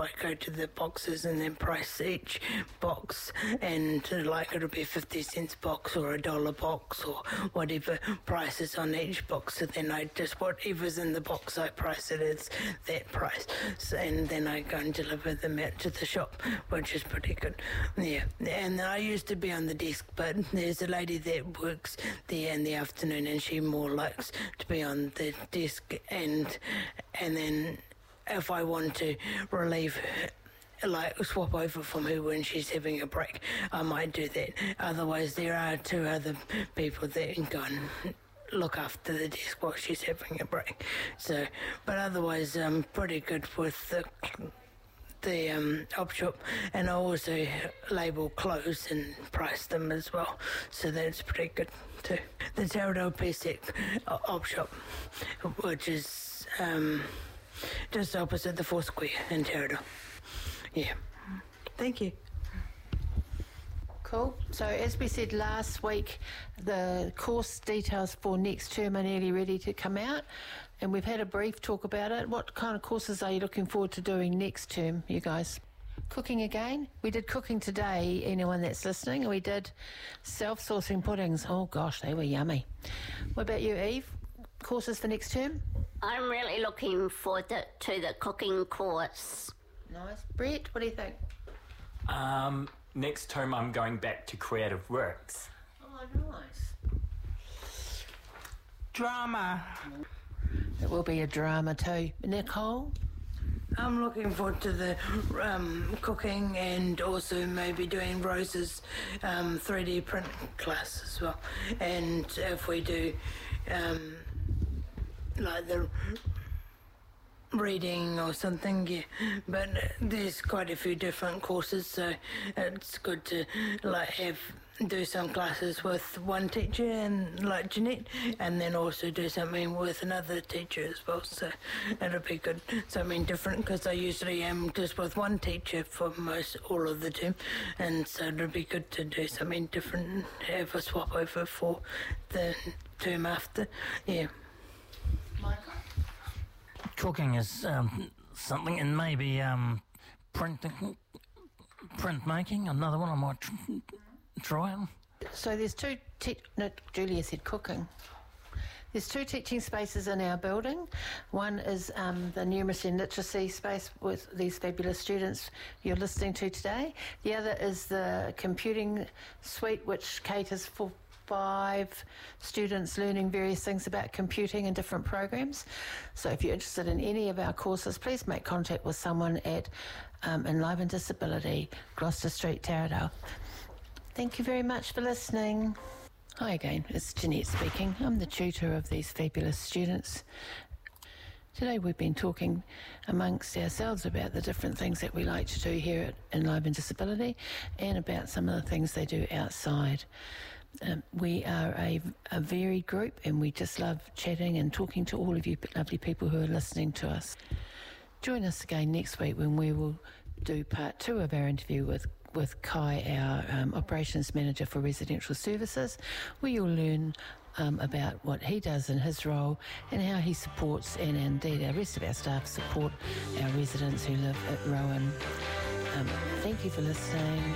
like go to the boxes and then price each box, and like it'll be 50 cents box or $1 box or whatever prices on each box. So then I just, whatever's in the box, I price it as that price. So, and then I go and deliver them out to the shop, which is pretty good. Yeah, and I used to be on the desk, but there's a lady that works there in the afternoon, and she more likes to be on the desk, and then if I want to relieve her, like swap over from her when she's having a break, I might do that. Otherwise, there are 2 other people that can go and look after the desk while she's having a break. So, but otherwise, I'm pretty good with the op shop, and I also label clothes and price them as well, so that's pretty good too. The Taradale Pesek op shop, which is just opposite the 4 Square in Taradale. Yeah. Thank you. Cool. So as we said last week, the course details for next term are nearly ready to come out, and we've had a brief talk about it. What kind of courses are you looking forward to doing next term, you guys? Cooking again? We did cooking today, anyone that's listening, and we did self-sourcing puddings. Oh gosh, they were yummy. What about you, Eve? Courses for next term? I'm really looking forward to the cooking course. Nice. Brett, what do you think? Next term I'm going back to Creative Works. Oh, nice. Drama. It will be a drama too. Nicole? I'm looking forward to the cooking, and also maybe doing Rose's 3D print class as well. And if we do like the reading or something, yeah. But there's quite a few different courses, so it's good to do some classes with one teacher, and like Jeanette, and then also do something with another teacher as well. So it'll be good, something different, because I usually am just with one teacher for all of the term, and so it'll be good to do something different and have a swap over for the term after. Yeah. Michael? Cooking is something, and maybe printmaking, another one I might try. So there's Julia said cooking. There's 2 teaching spaces in our building. One is the numeracy and literacy space with these fabulous students you're listening to today. The other is the computing suite, which caters for 5 students learning various things about computing and different programs. So if you're interested in any of our courses, please make contact with someone at Enliven Disability, Gloucester Street, Taradale. Thank you very much for listening. Hi again, it's Jeanette speaking. I'm the tutor of these fabulous students. Today we've been talking amongst ourselves about the different things that we like to do here at Enliven Disability, and about some of the things they do outside. We are a varied group, and we just love chatting and talking to all of you lovely people who are listening to us. Join us again next week when we will do part 2 of our interview with Kai, our Operations Manager for Residential Services, where you'll learn about what he does in his role and how he supports, and indeed our rest of our staff support our residents who live at Rowan. Thank you for listening.